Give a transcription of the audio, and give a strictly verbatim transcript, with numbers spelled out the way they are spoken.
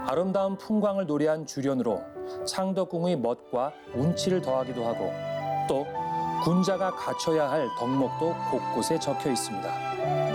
아름다운 풍광을 노래한 주련으로 창덕궁의 멋과 운치를 더하기도 하고 또 군자가 갖춰야 할 덕목도 곳곳에 적혀 있습니다.